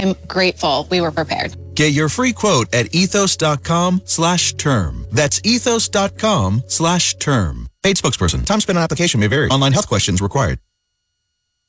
I'm grateful we were prepared. Get your free quote at ethos.com/term. That's ethos.com/term. Paid spokesperson. Time spent on application may vary. Online health questions required.